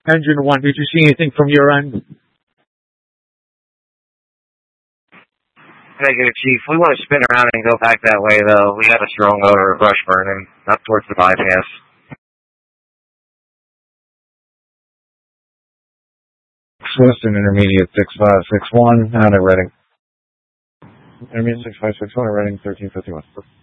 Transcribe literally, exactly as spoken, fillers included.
Engine one, did you see anything from your end? Negative, Chief. We want to spin around and go back that way, though. We have a strong odor of brush burning up towards the bypass. Western Intermediate six five six one, out at Reading. Intermediate six five six one at Reading, thirteen fifty-one.